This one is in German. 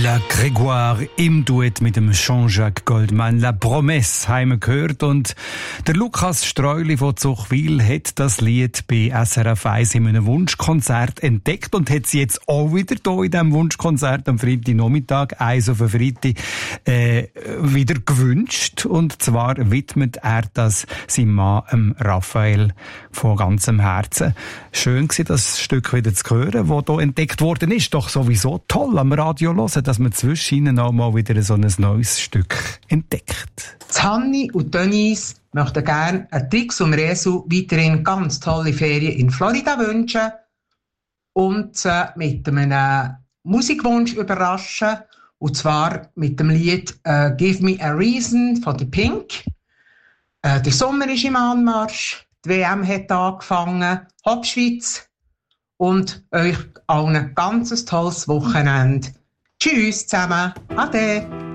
Bella Grégoire im Duett mit dem Jean-Jacques Goldman. La Promesse haben wir gehört. Und der Lukas Streuli von Zuchwil hat das Lied bei SRF 1 in einem Wunschkonzert entdeckt und hat sie jetzt auch wieder hier in diesem Wunschkonzert am Freitagnachmittag, eins auf den Freitag, wieder gewünscht. Und zwar widmet er das seinem Mann, Raphael, von ganzem Herzen. Schön war das Stück wieder zu hören, das hier entdeckt worden ist. Doch sowieso toll am Radio hören, dass man zwischen ihnen auch mal wieder so ein neues Stück entdeckt. Hanni und Denise möchten gerne Trix und Resu weiterhin ganz tolle Ferien in Florida wünschen und mit einem Musikwunsch überraschen. Und zwar mit dem Lied «Give Me a Reason» von The Pink. Der Sommer ist im Anmarsch, die WM hat angefangen, Hauptschweiz. Und euch allen ein ganz tolles Wochenende. Tschüss zusammen. Ade.